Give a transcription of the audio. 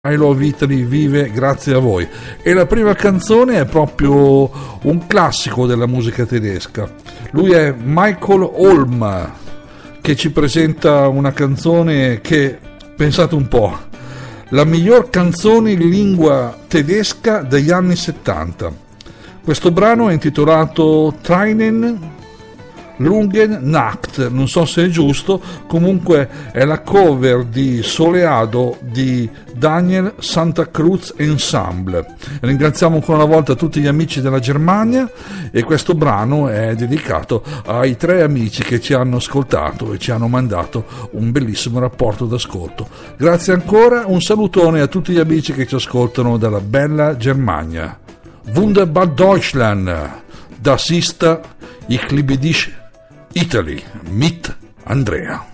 I Love Italy vive grazie a voi, e la prima canzone è proprio un classico della musica tedesca. Lui è Michael Holm, che ci presenta una canzone che, pensate un po', la miglior canzone in lingua tedesca degli anni 70. Questo brano è intitolato Tränen Lungen Nacht, non so se è giusto, comunque è la cover di Soleado di Daniel Santa Cruz Ensemble. Ringraziamo ancora una volta tutti gli amici della Germania, e questo brano è dedicato ai 3 amici che ci hanno ascoltato e ci hanno mandato un bellissimo rapporto d'ascolto. Grazie ancora, un salutone a tutti gli amici che ci ascoltano dalla bella Germania. Wunderbar Deutschland, das ist, ich liebe dich, Italy, mit Andrea.